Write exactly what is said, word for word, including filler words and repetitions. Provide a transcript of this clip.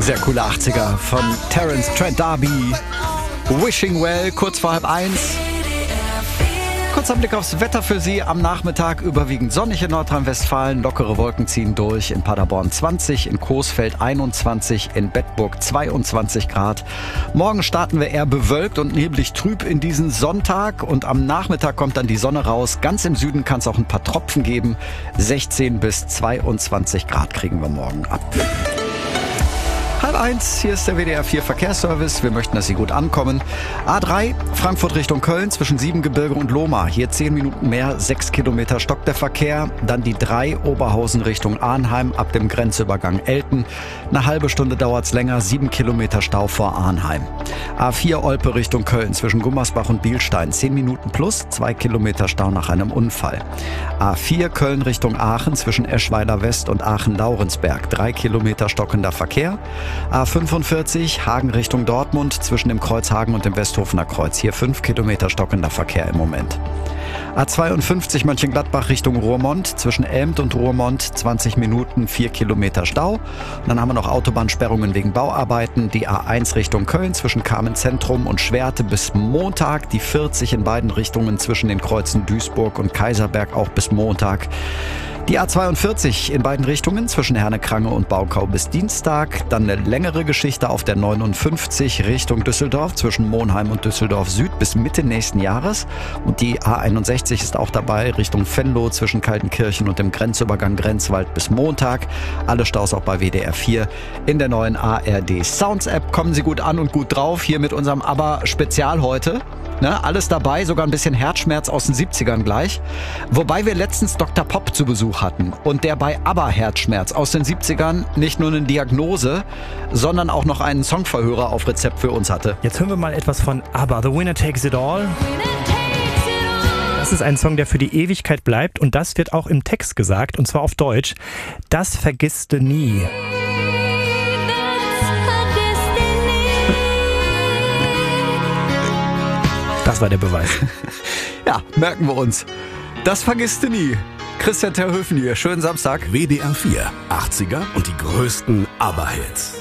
Sehr coole achtziger von Terence Trent D'Arby. Wishing Well, kurz vor halb eins. Kurzer Blick aufs Wetter für Sie. Am Nachmittag überwiegend sonnig in Nordrhein-Westfalen. Lockere Wolken ziehen durch. In Paderborn zwanzig, in Coesfeld einundzwanzig, in Bedburg zweiundzwanzig Grad. Morgen starten wir eher bewölkt und neblig trüb in diesen Sonntag. Und am Nachmittag kommt dann die Sonne raus. Ganz im Süden kann es auch ein paar Tropfen geben. sechzehn bis zweiundzwanzig Grad kriegen wir morgen ab. Halb eins, hier ist der W D R vier Verkehrsservice. Wir möchten, dass Sie gut ankommen. A drei, Frankfurt Richtung Köln, zwischen Siebengebirge und Lohmar. Hier zehn Minuten mehr, sechs Kilometer stockt der Verkehr. Dann die drei, Oberhausen Richtung Arnheim, ab dem Grenzübergang Elten. Eine halbe Stunde dauert's länger, sieben Kilometer Stau vor Arnheim. A vier, Olpe Richtung Köln, zwischen Gummersbach und Bielstein. zehn Minuten plus, zwei Kilometer Stau nach einem Unfall. A vier, Köln Richtung Aachen, zwischen Eschweiler West und Aachen-Laurensberg. drei Kilometer stockender Verkehr. A fünfundvierzig, Hagen Richtung Dortmund, zwischen dem Kreuz Hagen und dem Westhofener Kreuz. Hier fünf Kilometer stockender Verkehr im Moment. A zweiundfünfzig, Mönchengladbach Richtung Roermond, zwischen Elmt und Roermond, zwanzig Minuten, vier Kilometer Stau. Und dann haben wir noch Autobahnsperrungen wegen Bauarbeiten. Die A eins Richtung Köln, zwischen Kamenz-Zentrum und Schwerte bis Montag. Die vierzig in beiden Richtungen zwischen den Kreuzen Duisburg und Kaiserberg auch bis Montag. Die A zweiundvierzig in beiden Richtungen zwischen Herne-Krange und Baukau bis Dienstag. Dann eine längere Geschichte auf der neunundfünfzig Richtung Düsseldorf zwischen Monheim und Düsseldorf Süd bis Mitte nächsten Jahres. Und die A einundsechzig ist auch dabei Richtung Venlo zwischen Kaltenkirchen und dem Grenzübergang Grenzwald bis Montag. Alle Staus auch bei W D R vier in der neuen A R D Sounds App. Kommen Sie gut an und gut drauf hier mit unserem ABBA-Spezial heute. Ne, alles dabei, sogar ein bisschen Herzschmerz aus den siebzigern gleich. Wobei wir letztens Doktor Pop zu Besuch hatten und der bei ABBA Herzschmerz aus den siebzigern nicht nur eine Diagnose, sondern auch noch einen Songverhörer auf Rezept für uns hatte. Jetzt hören wir mal etwas von ABBA, The Winner Takes It All. Das ist ein Song, der für die Ewigkeit bleibt und das wird auch im Text gesagt, und zwar auf Deutsch. Das vergisst du nie. Das war der Beweis. Ja, merken wir uns. Das vergisst du nie. Christian Terhöfen hier. Schönen Samstag. W D R vier, achtziger und die größten ABBA-Hits.